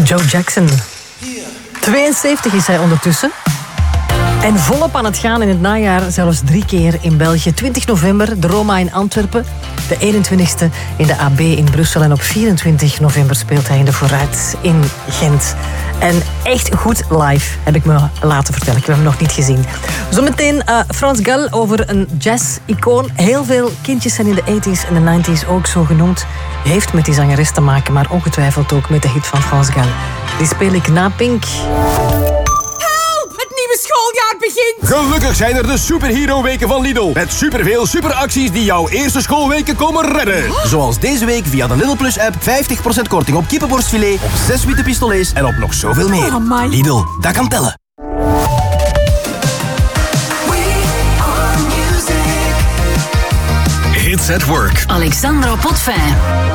Joe Jackson. 72 is hij ondertussen. En volop aan het gaan in het najaar, zelfs 3 keer in België. 20 november, de Roma in Antwerpen. De 21ste in de AB in Brussel. En op 24 november speelt hij in de Vooruit in Gent. En echt goed live, heb ik me laten vertellen. Ik heb hem nog niet gezien. Zometeen Frans Gal over een jazz-icoon. Heel veel kindjes zijn in de 80s en de 90s ook zo genoemd. Heeft met die zangeres te maken, maar ongetwijfeld ook met de hit van Frans Gal. Die speel ik na Pink. Schooljaar begint! Gelukkig zijn er de superhero-weken van Lidl. Met superveel superacties die jouw eerste schoolweken komen redden. Zoals deze week via de Lidl Plus app 50% korting op kippenborstfilet, op 6 witte pistolets en op nog zoveel meer. Oh, Lidl, dat kan tellen. Hits at Work. Alexandra Potvin.